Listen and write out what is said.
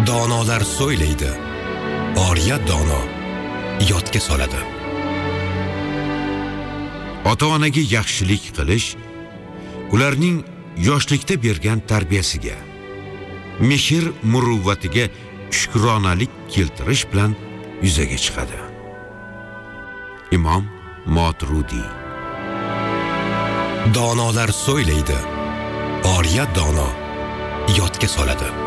Donolar so'ylaydi, oriya dono yodga soladi. Ota-onaga yaxshilik qilish ularning yoshlikda bergan tarbiyasiga, mehr muruvvatiga shukronalik keltirish bilan yuzaga chiqadi. Imom Moturudi. Donolar so'ylaydi, oriya dono yodga soladi.